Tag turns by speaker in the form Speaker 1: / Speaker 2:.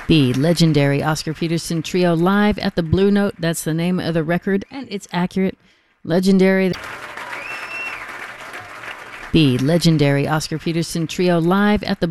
Speaker 1: The legendary Oscar Peterson Trio live at the Blue Note. That's the name of the record, and it's accurate. Legendary. The legendary Oscar Peterson Trio live at the